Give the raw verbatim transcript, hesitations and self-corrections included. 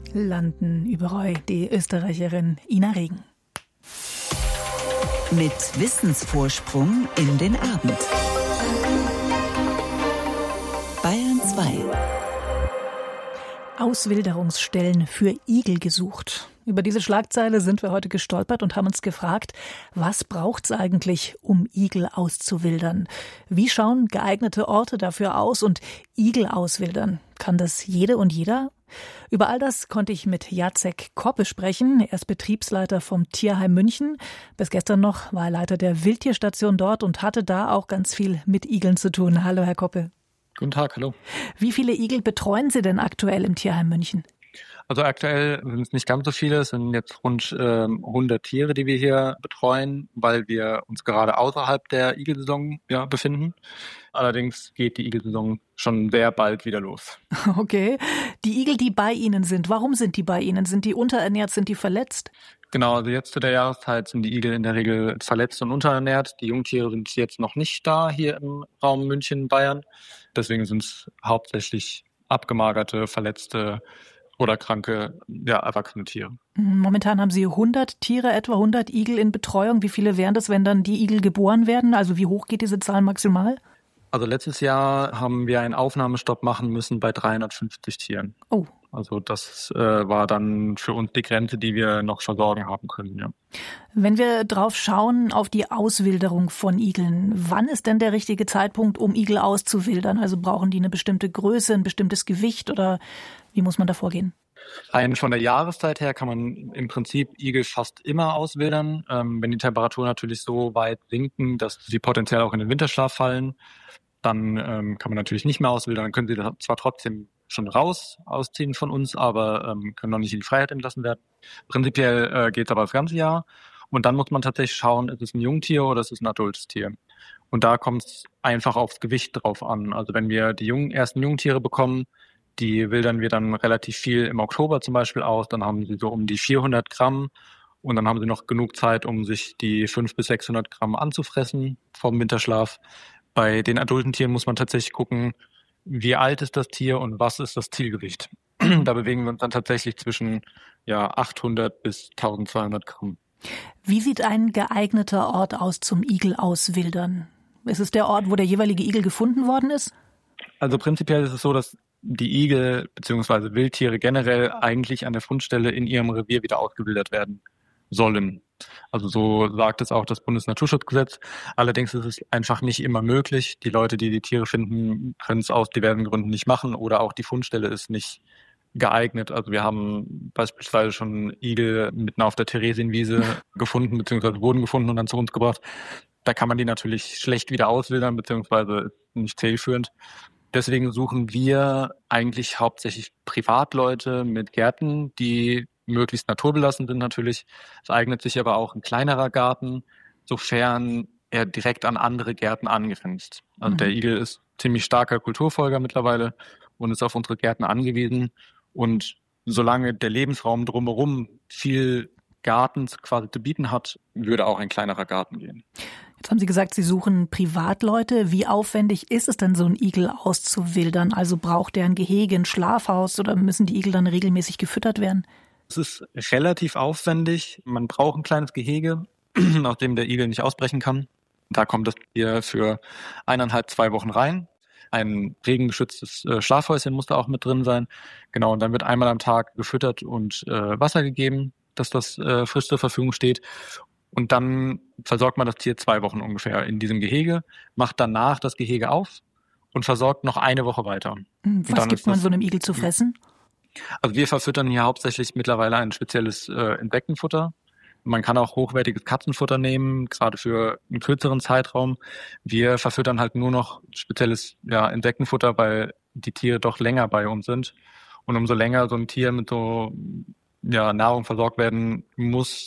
Landen über die Österreicherin Ina Regen. Mit Wissensvorsprung in den Abend. Bayern zwei. Auswilderungsstellen für Igel gesucht. Über diese Schlagzeile sind wir heute gestolpert und haben uns gefragt, was braucht's eigentlich, um Igel auszuwildern? Wie schauen geeignete Orte dafür aus und Igel auswildern? Kann das jede und jeder? Über all das konnte ich mit Jacek Koppe sprechen. Er ist Betriebsleiter vom Tierheim München. Bis gestern noch war er Leiter der Wildtierstation dort und hatte da auch ganz viel mit Igeln zu tun. Hallo, Herr Koppe. Guten Tag, hallo. Wie viele Igel betreuen Sie denn aktuell im Tierheim München? Also aktuell sind es nicht ganz so viele, es sind jetzt rund äh, hundert Tiere, die wir hier betreuen, weil wir uns gerade außerhalb der Igelsaison ja, befinden. Allerdings geht die Igelsaison schon sehr bald wieder los. Okay. Die Igel, die bei Ihnen sind, warum sind die bei Ihnen? Sind die unterernährt, sind die verletzt? Genau, also jetzt zu der Jahreszeit sind die Igel in der Regel verletzt und unterernährt. Die Jungtiere sind jetzt noch nicht da hier im Raum München, Bayern. Deswegen sind es hauptsächlich abgemagerte, verletzte oder kranke, ja, erwachsene Tiere. Momentan haben Sie hundert Tiere, etwa hundert Igel in Betreuung. Wie viele wären das, wenn dann die Igel geboren werden? Also wie hoch geht diese Zahl maximal? Also letztes Jahr haben wir einen Aufnahmestopp machen müssen bei dreihundertfünfzig Tieren. Oh. Also das äh, war dann für uns die Grenze, die wir noch versorgen haben können, ja. Wenn wir drauf schauen auf die Auswilderung von Igeln, wann ist denn der richtige Zeitpunkt, um Igel auszuwildern? Also brauchen die eine bestimmte Größe, ein bestimmtes Gewicht oder wie muss man da vorgehen? Rein von der Jahreszeit her kann man im Prinzip Igel fast immer auswildern, ähm, wenn die Temperaturen natürlich so weit sinken, dass sie potenziell auch in den Winterschlaf fallen. Dann ähm, kann man natürlich nicht mehr auswildern, dann können sie da zwar trotzdem schon raus ausziehen von uns, aber ähm, können noch nicht in die Freiheit entlassen werden. Prinzipiell äh, geht es aber das ganze Jahr. Und dann muss man tatsächlich schauen, ist es ein Jungtier oder ist es ein adultes Tier. Und da kommt es einfach aufs Gewicht drauf an. Also wenn wir die jungen, ersten Jungtiere bekommen, die wildern wir dann relativ viel im Oktober zum Beispiel aus. Dann haben sie so um die vierhundert Gramm. Und dann haben sie noch genug Zeit, um sich die fünfhundert bis sechshundert Gramm anzufressen vom Winterschlaf. Bei den adulten Tieren muss man tatsächlich gucken, wie alt ist das Tier und was ist das Zielgewicht. Da bewegen wir uns dann tatsächlich zwischen ja, achthundert bis eintausendzweihundert Gramm. Wie sieht ein geeigneter Ort aus zum Igel auswildern? Ist es der Ort, wo der jeweilige Igel gefunden worden ist? Also prinzipiell ist es so, dass die Igel bzw. Wildtiere generell eigentlich an der Fundstelle in ihrem Revier wieder ausgewildert werden sollen. Also so sagt es auch das Bundesnaturschutzgesetz. Allerdings ist es einfach nicht immer möglich. Die Leute, die die Tiere finden, können es aus diversen Gründen nicht machen oder auch die Fundstelle ist nicht geeignet. Also wir haben beispielsweise schon Igel mitten auf der Theresienwiese gefunden, beziehungsweise wurden gefunden und dann zu uns gebracht. Da kann man die natürlich schlecht wieder auswildern, beziehungsweise nicht zielführend. Deswegen suchen wir eigentlich hauptsächlich Privatleute mit Gärten, die möglichst naturbelassen sind natürlich. Es eignet sich aber auch ein kleinerer Garten, sofern er direkt an andere Gärten angrenzt. Also mhm. der Igel ist ziemlich starker Kulturfolger mittlerweile und ist auf unsere Gärten angewiesen. Und solange der Lebensraum drumherum viel Gartens quasi zu bieten hat, würde auch ein kleinerer Garten gehen. Jetzt haben Sie gesagt, Sie suchen Privatleute. Wie aufwendig ist es denn, so einen Igel auszuwildern? Also braucht der ein Gehege, ein Schlafhaus oder müssen die Igel dann regelmäßig gefüttert werden? Es ist relativ aufwendig. Man braucht ein kleines Gehege, aus dem der Igel nicht ausbrechen kann. Da kommt das Tier für eineinhalb, zwei Wochen rein. Ein regengeschütztes äh, Schlafhäuschen muss da auch mit drin sein. Genau, und dann wird einmal am Tag gefüttert und äh, Wasser gegeben, dass das äh, frisch zur Verfügung steht. Und dann versorgt man das Tier zwei Wochen ungefähr in diesem Gehege, macht danach das Gehege auf und versorgt noch eine Woche weiter. Was gibt man so einem Igel zu fressen? Also wir verfüttern hier hauptsächlich mittlerweile ein spezielles äh, Insektenfutter. Man kann auch hochwertiges Katzenfutter nehmen, gerade für einen kürzeren Zeitraum. Wir verfüttern halt nur noch spezielles ja, Insektenfutter, weil die Tiere doch länger bei uns sind. Und umso länger so ein Tier mit so ja, Nahrung versorgt werden muss,